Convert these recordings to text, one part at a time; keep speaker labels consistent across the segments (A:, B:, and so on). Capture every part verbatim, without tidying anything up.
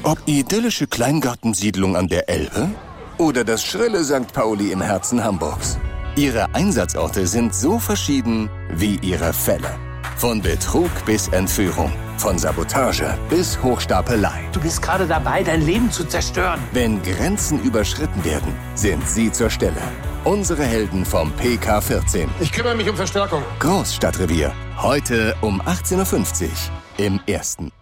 A: Ob idyllische Kleingartensiedlung an der Elbe oder das schrille Sankt Pauli im Herzen Hamburgs. Ihre Einsatzorte sind so verschieden wie ihre Fälle. Von Betrug bis Entführung, von Sabotage bis Hochstapelei.
B: Du bist gerade dabei, dein Leben zu zerstören.
A: Wenn Grenzen überschritten werden, sind sie zur Stelle. Unsere Helden vom P K vierzehn.
C: Ich kümmere mich um Verstärkung.
A: Großstadtrevier. Heute um achtzehn Uhr fünfzig im Ersten.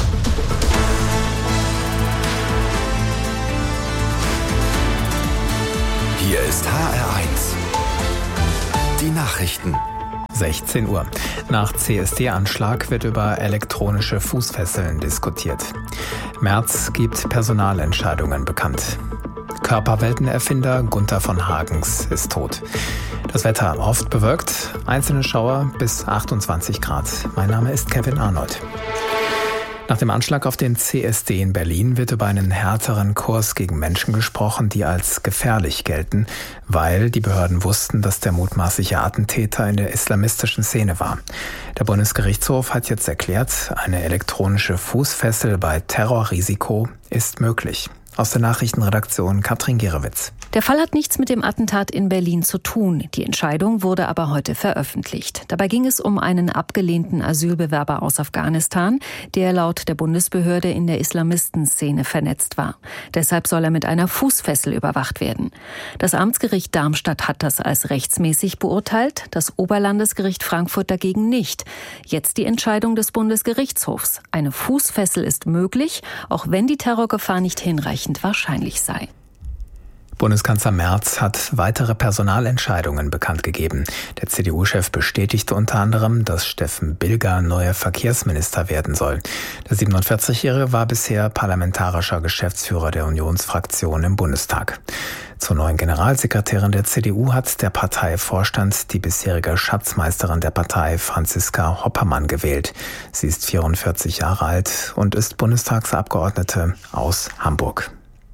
D: Hier ist H R eins. Die Nachrichten.
E: sechzehn Uhr. Nach C S D-Anschlag wird über elektronische Fußfesseln diskutiert. Merz gibt Personalentscheidungen bekannt. Körperweltenerfinder Gunther von Hagens ist tot. Das Wetter oft bewölkt, einzelne Schauer bis achtundzwanzig Grad. Mein Name ist Kevin Arnold. Nach dem Anschlag auf den C S D in Berlin wird über einen härteren Kurs gegen Menschen gesprochen, die als gefährlich gelten, weil die Behörden wussten, dass der mutmaßliche Attentäter in der islamistischen Szene war. Der Bundesgerichtshof hat jetzt erklärt, eine elektronische Fußfessel bei Terrorrisiko ist möglich. Aus der Nachrichtenredaktion Katrin Gerewitz.
F: Der Fall hat nichts mit dem Attentat in Berlin zu tun. Die Entscheidung wurde aber heute veröffentlicht. Dabei ging es um einen abgelehnten Asylbewerber aus Afghanistan, der laut der Bundesbehörde in der Islamistenszene vernetzt war. Deshalb soll er mit einer Fußfessel überwacht werden. Das Amtsgericht Darmstadt hat das als rechtsmäßig beurteilt, das Oberlandesgericht Frankfurt dagegen nicht. Jetzt die Entscheidung des Bundesgerichtshofs. Eine Fußfessel ist möglich, auch wenn die Terrorgefahr nicht hinreichend wahrscheinlich sei.
E: Bundeskanzler Merz hat weitere Personalentscheidungen bekannt gegeben. Der C D U-Chef bestätigte unter anderem, dass Steffen Bilger neuer Verkehrsminister werden soll. Der siebenundvierzigjährige war bisher parlamentarischer Geschäftsführer der Unionsfraktion im Bundestag. Zur neuen Generalsekretärin der C D U hat der Parteivorstand die bisherige Schatzmeisterin der Partei, Franziska Hoppermann, gewählt. Sie ist vierundvierzig Jahre alt und ist Bundestagsabgeordnete aus Hamburg.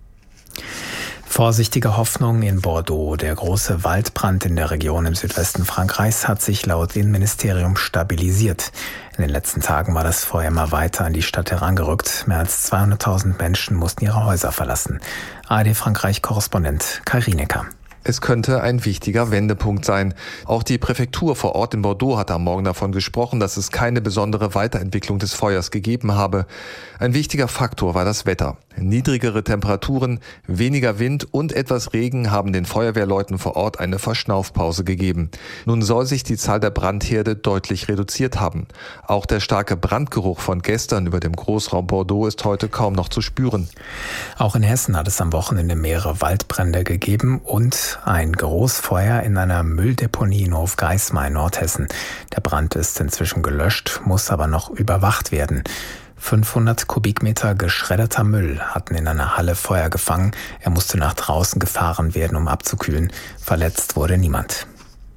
E: Vorsichtige Hoffnung in Bordeaux. Der große Waldbrand in der Region im Südwesten Frankreichs hat sich laut Innenministerium stabilisiert. In den letzten Tagen war das Feuer immer weiter an die Stadt herangerückt. Mehr als zweihunderttausend Menschen mussten ihre Häuser verlassen. A R D-Frankreich-Korrespondent Kai Rienecker.
G: Es könnte ein wichtiger Wendepunkt sein. Auch die Präfektur vor Ort in Bordeaux hat am Morgen davon gesprochen, dass es keine besondere Weiterentwicklung des Feuers gegeben habe. Ein wichtiger Faktor war das Wetter. Niedrigere Temperaturen, weniger Wind und etwas Regen haben den Feuerwehrleuten vor Ort eine Verschnaufpause gegeben. Nun soll sich die Zahl der Brandherde deutlich reduziert haben. Auch der starke Brandgeruch von gestern über dem Großraum Bordeaux ist heute kaum noch zu spüren.
E: Auch in Hessen hat es am Wochenende mehrere Waldbrände gegeben und ein Großfeuer in einer Mülldeponie in Hofgeismar in Nordhessen. Der Brand ist inzwischen gelöscht, muss aber noch überwacht werden. fünfhundert Kubikmeter geschredderter Müll hatten in einer Halle Feuer gefangen. Er musste nach draußen gefahren werden, um abzukühlen. Verletzt wurde niemand.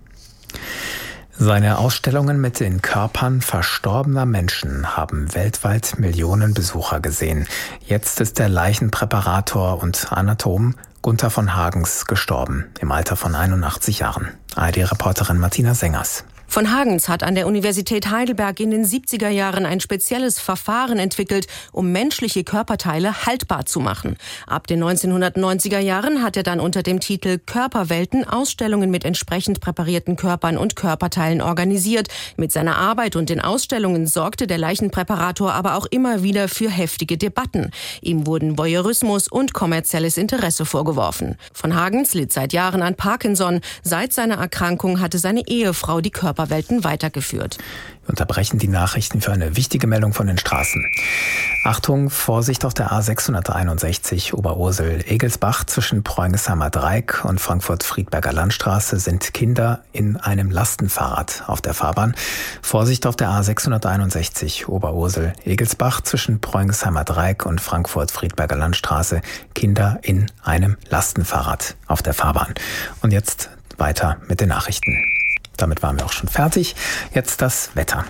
E: Seine Ausstellungen mit den Körpern verstorbener Menschen haben weltweit Millionen Besucher gesehen. Jetzt ist der Leichenpräparator und Anatom Gunther von Hagens gestorben, im Alter von einundachtzig Jahren. A R D-Reporterin Martina Sengers.
H: Von Hagens hat an der Universität Heidelberg in den siebziger Jahren ein spezielles Verfahren entwickelt, um menschliche Körperteile haltbar zu machen. Ab den neunzehnhundertneunziger Jahren hat er dann unter dem Titel Körperwelten Ausstellungen mit entsprechend präparierten Körpern und Körperteilen organisiert. Mit seiner Arbeit und den Ausstellungen sorgte der Leichenpräparator aber auch immer wieder für heftige Debatten. Ihm wurden Voyeurismus und kommerzielles Interesse vorgeworfen. Von Hagens litt seit Jahren an Parkinson. Seit seiner Erkrankung hatte seine Ehefrau die Körper Welten weitergeführt.
E: Wir unterbrechen die Nachrichten für eine wichtige Meldung von den Straßen. Achtung, Vorsicht auf der A sechshunderteinundsechzig Oberursel-Egelsbach zwischen Preungesheimer Dreieck und Frankfurt-Friedberger Landstraße sind Kinder in einem Lastenfahrrad auf der Fahrbahn. Vorsicht auf der A sechshunderteinundsechzig Oberursel-Egelsbach zwischen Preungesheimer Dreieck und Frankfurt-Friedberger Landstraße, Kinder in einem Lastenfahrrad auf der Fahrbahn. Und jetzt weiter mit den Nachrichten. Damit waren wir auch schon fertig. Jetzt das Wetter.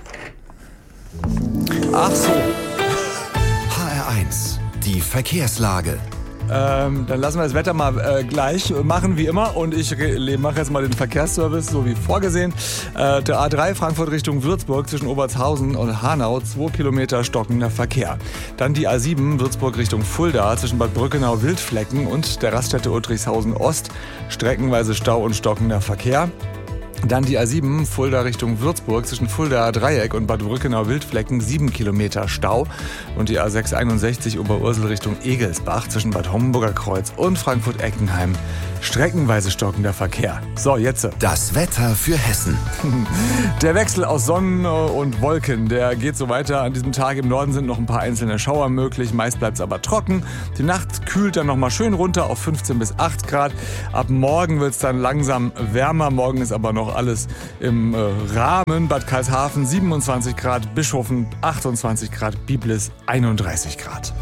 D: Ach so. H R eins. Die Verkehrslage.
C: Ähm, dann lassen wir das Wetter mal äh, gleich machen, wie immer. Und ich mache jetzt mal den Verkehrsservice, so wie vorgesehen. Äh, der A drei Frankfurt Richtung Würzburg zwischen Obertshausen und Hanau, zwei Kilometer stockender Verkehr. Dann die A sieben Würzburg Richtung Fulda zwischen Bad Brückenau-Wildflecken und der Raststätte Uttrichshausen Ost, streckenweise Stau und stockender Verkehr. Dann die A sieben Fulda Richtung Würzburg zwischen Fulda Dreieck und Bad Brückenau-Wildflecken, sieben Kilometer Stau. Und die A sechs einundsechzig Oberursel Richtung Egelsbach zwischen Bad Homburger Kreuz und Frankfurt-Eckenheim, streckenweise stockender Verkehr. So, jetzt.
D: Das Wetter für Hessen.
C: Der Wechsel aus Sonnen und Wolken, der geht so weiter. An diesem Tag im Norden sind noch ein paar einzelne Schauer möglich. Meist bleibt es aber trocken. Die Nacht kühlt dann nochmal schön runter auf fünfzehn bis acht Grad. Ab morgen wird es dann langsam wärmer. Morgen ist aber noch alles im äh, Rahmen. Bad Karlshafen siebenundzwanzig Grad, Bischoften achtundzwanzig Grad, Biblis einunddreißig Grad.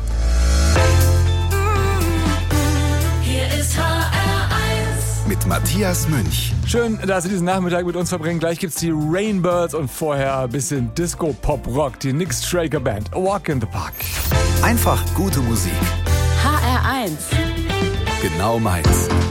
I: Hier ist H R eins
D: mit Matthias Münch.
C: Schön, dass Sie diesen Nachmittag mit uns verbringen. Gleich gibt's die Rainbirds und vorher ein bisschen Disco-Pop-Rock, die Nick Straker Band, A Walk in the Park.
D: Einfach gute Musik.
I: H R eins.
D: Genau meins.